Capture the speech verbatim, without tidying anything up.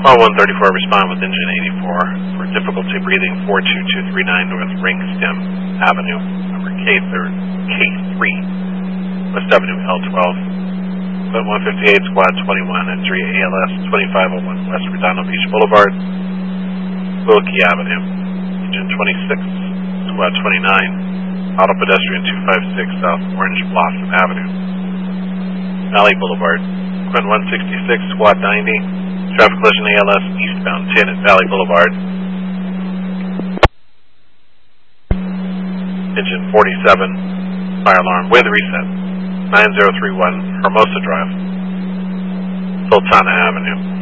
Call one thirty-four, respond with engine eighty-four for difficulty breathing four two two three nine North Ring Stem Avenue, number K three, West Avenue L twelve. Flight one fifty-eight, Squad twenty-one at three A L S twenty-five oh one West Redondo Beach Boulevard, Wilkie Avenue. Engine twenty-six, Squad twenty-nine, Auto Pedestrian two fifty-six South Orange Blossom Avenue, Valley Boulevard. Quint one sixty-six, Squad ninety, traffic collision A L S eastbound ten at Valley Boulevard. Engine forty-seven, fire alarm with reset, nine zero three one Hermosa Drive, Sultana Avenue.